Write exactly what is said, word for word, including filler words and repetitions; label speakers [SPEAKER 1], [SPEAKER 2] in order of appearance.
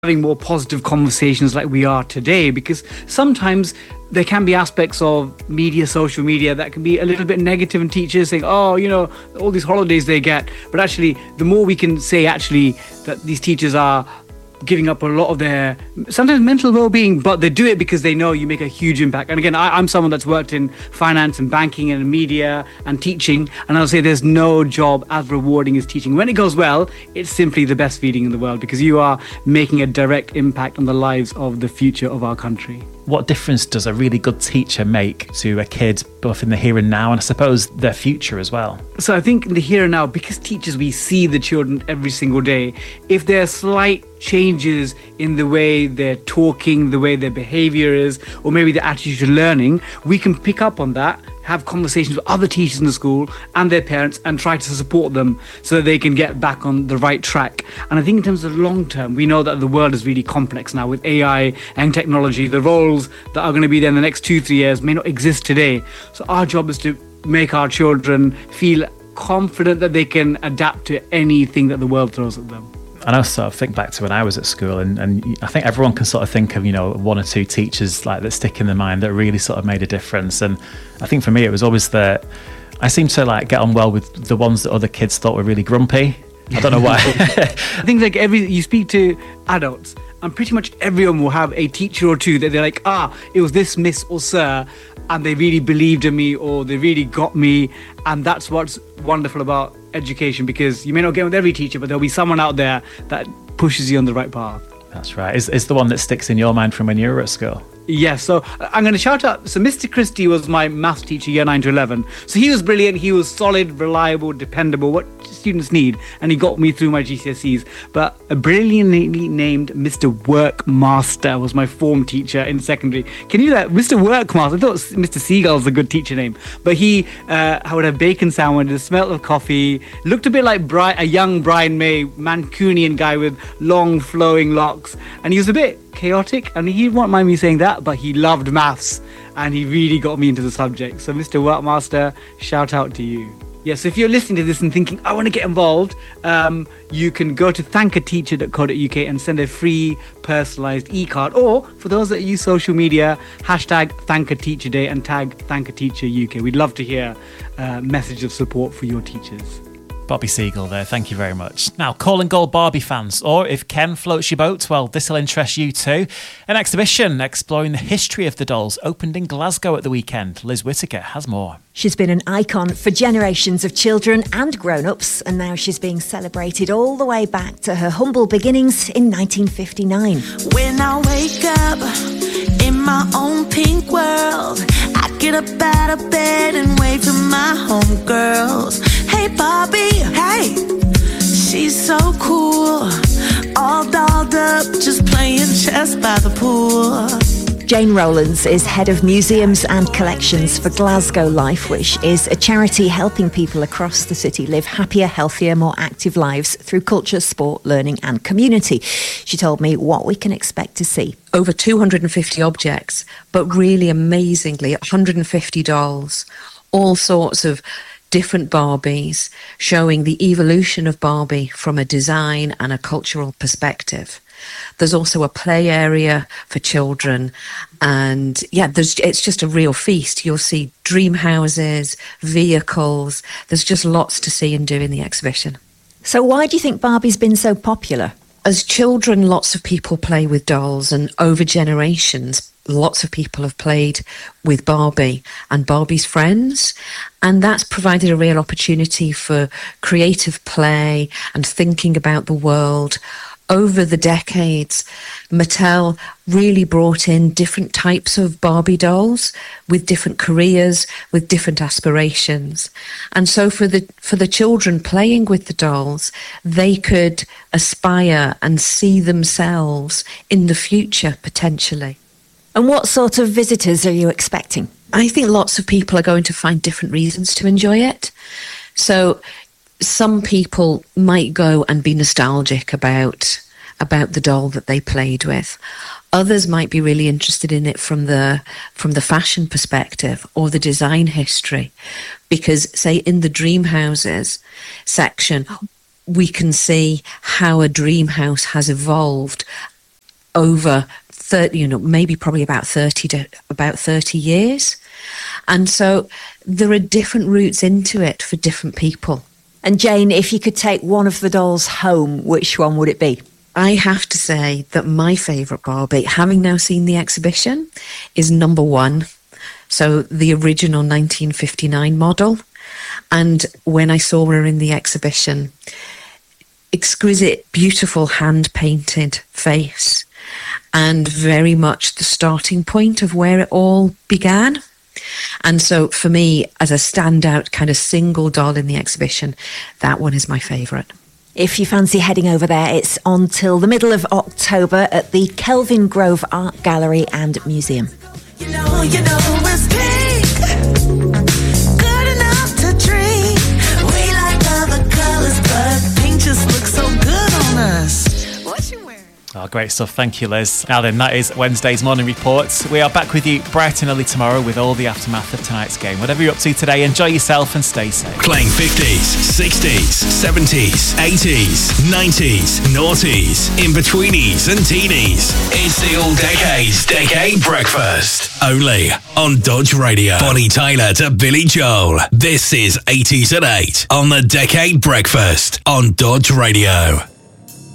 [SPEAKER 1] having more positive conversations like we are today, because sometimes there can be aspects of media, social media, that can be a little bit negative, and teachers saying, oh, you know, all these holidays they get. But actually, the more we can say actually that these teachers are giving up a lot of their sometimes mental well-being, but they do it because they know you make a huge impact. And again, I, I'm someone that's worked in finance and banking and media and teaching, and I'll say there's no job as rewarding as teaching. When it goes well, it's simply the best feeling in the world, because you are making a direct impact on the lives of the future of our country.
[SPEAKER 2] What difference does a really good teacher make to a kid, both in the here and now, and I suppose their future as well?
[SPEAKER 1] So I think in the here and now, because teachers, we see the children every single day, if there are slight changes in the way they're talking, the way their behavior is, or maybe their attitude to learning, we can pick up on that, have conversations with other teachers in the school and their parents, and try to support them so that they can get back on the right track. And I think in terms of the long term, we know that the world is really complex now with A I and technology. The roles that are going to be there in the next two, three years may not exist today. So our job is to make our children feel confident that they can adapt to anything that the world throws at them.
[SPEAKER 2] And I sort of think back to when I was at school, and, and I think everyone can sort of think of, you know, one or two teachers like that stick in their mind that really sort of made a difference. And I think for me, it was always that I seemed to like get on well with the ones that other kids thought were really grumpy. I don't know why.
[SPEAKER 1] I think like every you speak to adults, and pretty much everyone will have a teacher or two that they're like, ah, it was this miss or sir, and they really believed in me, or they really got me. And that's what's wonderful about education, because you may not get with every teacher, but there'll be someone out there that pushes you on the right path.
[SPEAKER 2] That's right. Is is the one that sticks in your mind from when you were at school?
[SPEAKER 1] Yes, so I'm going to shout out. So Mister Christie was my maths teacher, year nine to eleven. So he was brilliant. He was solid, reliable, dependable, what students need. And he got me through my G C S Es. But a brilliantly named Mister Workmaster was my form teacher in secondary. Can you do that? Mister Workmaster. I thought Mister Seagull's a good teacher name. But he uh, would have bacon sandwiches, smell of coffee, looked a bit like Bri- a young Brian May, Mancunian guy with long flowing locks. And he was a bit chaotic, and he won't mind me saying that, but he loved maths and he really got me into the subject. So Mister Workmaster, shout out to you. Yes, if you're listening to this and thinking, I want to get involved, um, you can go to thank a teacher dot co dot uk and send a free personalised e-card. Or for those that use social media, hashtag Thank a Teacher Day and tag Thank a Teacher U K. We'd love to hear a message of support for your teachers.
[SPEAKER 2] Bobby Seagull there, thank you very much. Now, Call and Goal Barbie fans, or if Ken floats your boat, well, this will interest you too. An exhibition exploring the history of the dolls opened in Glasgow at the weekend. Liz Whittaker has more.
[SPEAKER 3] She's been an icon for generations of children and grown-ups, and now she's being celebrated all the way back to her humble beginnings in nineteen fifty-nine.
[SPEAKER 4] When I wake up in my own pink world, I get up out of bed and wave to my homegirls. Hey Barbie, hey, she's so cool, all dolled up, just playing chess by the pool.
[SPEAKER 3] Jane Rowlands is Head of Museums and Collections for Glasgow LifeWish, is a charity helping people across the city live happier, healthier, more active lives through culture, sport, learning and community. She told me what we can expect to see.
[SPEAKER 5] Over two hundred fifty objects, but really amazingly, one hundred fifty dolls, all sorts of different Barbies, showing the evolution of Barbie from a design and a cultural perspective. There's also a play area for children, and yeah, there's it's just a real feast. You'll see dream houses, vehicles. There's just lots to see and do in the exhibition.
[SPEAKER 3] So why do you think Barbie's been so popular?
[SPEAKER 5] As children, lots of people play with dolls, and over generations, lots of people have played with Barbie and Barbie's friends, and that's provided a real opportunity for creative play and thinking about the world. Over the decades, Mattel really brought in different types of Barbie dolls with different careers, with different aspirations. And so for the for the children playing with the dolls, they could aspire and see themselves in the future potentially.
[SPEAKER 3] And what sort of visitors are you expecting?
[SPEAKER 5] I think lots of people are going to find different reasons to enjoy it. So some people might go and be nostalgic about about the doll that they played with. Others might be really interested in it from the from the fashion perspective or the design history, because say in the dream houses section we can see how a dream house has evolved over thirty, you know, maybe probably about thirty to about thirty years. And so there are different routes into it for different people.
[SPEAKER 3] And Jane, if you could take one of the dolls home, which one would it be?
[SPEAKER 5] I have to say that my favourite Barbie, having now seen the exhibition, is number one. So the original nineteen fifty-nine model. And when I saw her in the exhibition, exquisite, beautiful hand-painted face, and very much the starting point of where it all began. And so for me, as a standout kind of single doll in the exhibition, that one is my favourite.
[SPEAKER 3] If you fancy heading over there, it's on till the middle of October at the Kelvin Grove Art Gallery and Museum.
[SPEAKER 4] You know, you know, it's pink, good enough to dream. We like other colors, but pink just looks so good on us. What you wearing?
[SPEAKER 2] Oh, great stuff. Thank you, Liz. Now then, that is Wednesday's Morning Reports. We are back with you bright and early tomorrow with all the aftermath of tonight's game. Whatever you're up to today, enjoy yourself and stay safe.
[SPEAKER 6] Playing fifties, sixties, seventies, eighties, nineties, noughties, in-betweenies and teenies. It's the All Decades Decade Breakfast. Only on Dodge Radio. Bonnie Tyler to Billy Joel. This is eighties at eight on the Decade Breakfast on Dodge Radio.